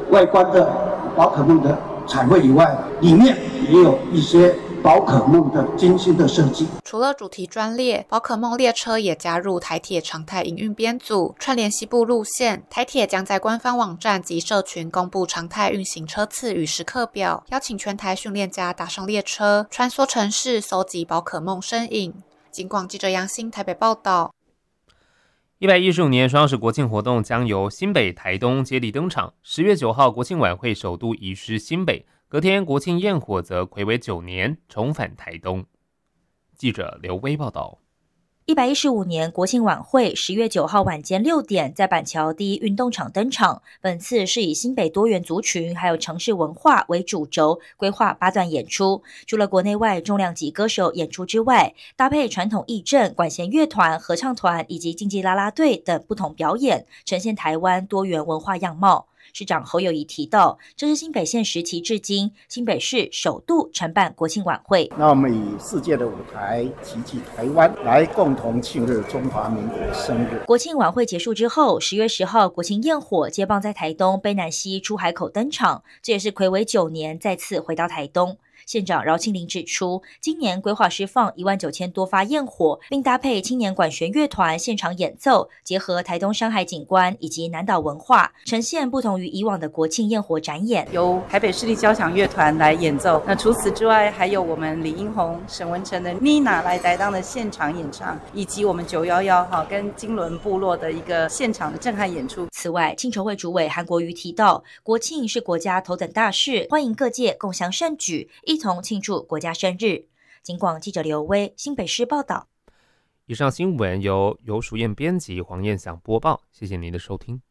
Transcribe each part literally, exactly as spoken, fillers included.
外观的宝可梦的彩绘以外，里面也有一些宝可梦的精心的设计。 除了主题专列，宝可梦列车也加入台铁常态营运编组，串联西部路线。台铁将在官方网站及社群公布常态运行车次与时刻表，邀请全台训练家搭上列车，穿梭城市，搜集宝可梦身影。警广记者杨欣台北报道。 一百一十五年双十国庆活动将由新北、台东接力登场。十月九号国庆晚会首度移师新北，隔天国庆焰火则睽违九年重返台东。记者刘威报道。 一百一十五年国庆晚会十月九号晚间六点在板桥第一运动场登场。本次是以新北多元族群还有城市文化为主轴，规划八段演出。除了国内外重量级歌手演出之外，搭配传统艺阵、管弦乐团、合唱团以及竞技啦啦队等不同表演，呈现台湾多元文化样貌。市长侯友宜提到，这是新北县时期至今新北市首度承办国庆晚会。 那我们以世界的舞台齐聚台湾，来共同庆祝中华民国生日。 国庆晚会结束之后，十月十号国庆焰火接棒在台东卑南溪出海口登场，这也是睽违九年再次回到台东。县长饶庆林指出，今年规划释放一万九千多发焰火，并搭配青年管弦乐团现场演奏，结合台东山海景观以及南岛文化，呈现不同于以往的国庆焰火展演。 由台北市立交响乐团来演奏，那除此之外，还有我们李英宏、沈文成的妮娜来担当的现场演唱，以及我们九一一哈跟金轮部落的一个现场的震撼演出。 此外，庆筹会主委韩国瑜提到，国庆是国家头等大事，欢迎各界共襄盛举，一同庆祝国家生日。警广记者刘威新北市报道。 以上新闻由游淑燕编辑，黄燕祥播报，谢谢您的收听。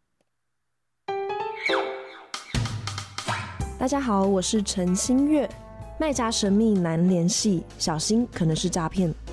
大家好，我是陈新月。卖家神秘难联系，小心可能是诈骗。